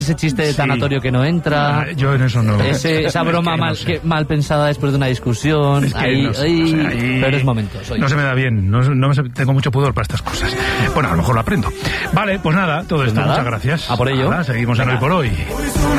Ese chiste de tanatorio que no entra. Yo en eso no. Esa broma mal pensada después de una discusión. Es que ahí peores momentos. No se me da bien. Tengo mucho pudor para estas cosas. Bueno, a lo mejor lo aprendo. Vale, pues nada, todo esto. Muchas gracias. A por ello. Seguimos en Hoy por Hoy.